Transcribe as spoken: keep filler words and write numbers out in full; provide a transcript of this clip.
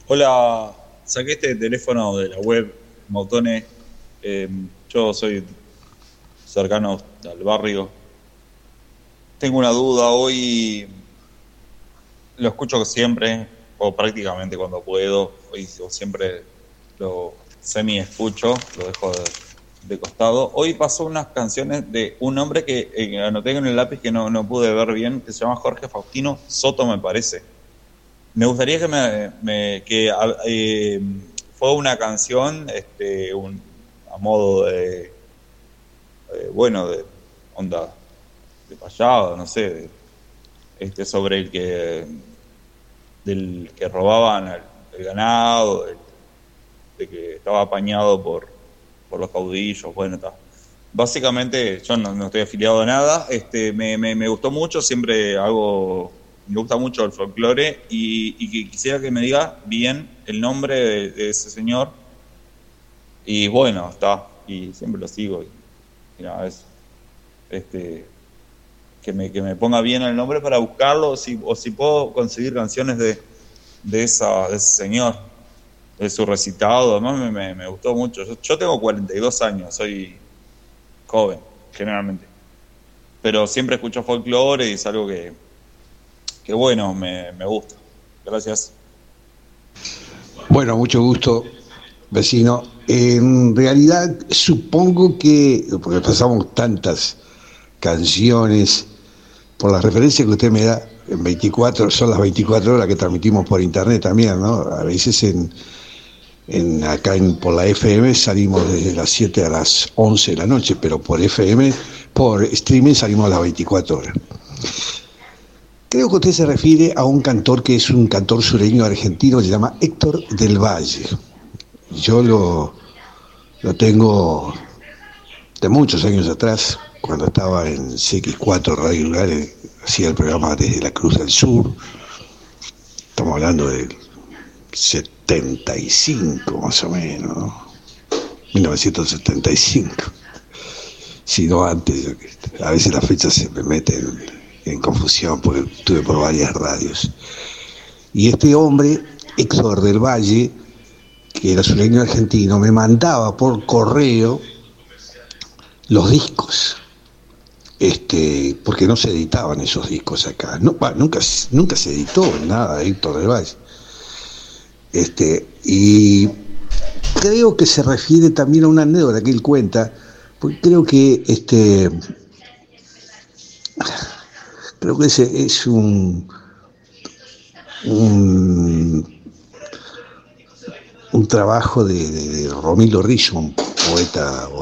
Hola, saqué este teléfono de la web Motone. Eh, yo soy cercano al barrio. Tengo una duda hoy, lo escucho siempre, o prácticamente cuando puedo, hoy o siempre lo semi escucho, lo dejo de, de costado. Hoy pasó unas canciones de un hombre que eh, anoté en el lápiz que no, no pude ver bien, que se llama Jorge Faustino Soto, me parece. Me gustaría que me, me- que a- eh, fue una canción, este, un, a modo de, eh, bueno, de onda de payado, no sé, de- este, sobre el que del que robaban el, el ganado, del- de que estaba apañado por, por los caudillos, bueno, está. Básicamente, yo no, no estoy afiliado a nada, este, me, me, me gustó mucho, siempre hago, me gusta mucho el folclore y, y que quisiera que me diga bien el nombre de, de ese señor y bueno, está, y siempre lo sigo y, y nada, eso. Este, que me, que me ponga bien el nombre para buscarlo o si, o si puedo conseguir canciones de, de, esa, de ese señor, de su recitado, además me, me, me gustó mucho. Yo, yo tengo cuarenta y dos años, soy joven, generalmente. Pero siempre escucho folclore y es algo que, que bueno, me, me gusta. Gracias. Bueno, mucho gusto, vecino. En realidad, supongo que, porque pasamos tantas canciones, por la referencia que usted me da, en veinticuatro, son las veinticuatro horas que transmitimos por internet también, ¿no? A veces en, en acá en, por la F M salimos desde las siete a las once de la noche, pero por F M, por streaming salimos a las veinticuatro horas. Creo que usted se refiere a un cantor que es un cantor sureño argentino que se llama Héctor del Valle. Yo lo, lo tengo de muchos años atrás, cuando estaba en C X cuatro Radio Lugar, eh, hacía el programa desde la Cruz del Sur. Estamos hablando del setenta y cinco más o menos, ¿no? mil novecientos setenta y cinco. Si no antes, a veces las fechas se me meten en confusión porque estuve por varias radios. Y este hombre, Héctor del Valle, que era sureño argentino, me mandaba por correo los discos, este, porque no se editaban esos discos acá. No, bah, nunca, nunca se editó nada de Héctor del Valle. Este, y creo que se refiere también a una anécdota que él cuenta, porque creo que este, creo que ese es un, un, un trabajo de, de, de Romilo Rizzo, un poeta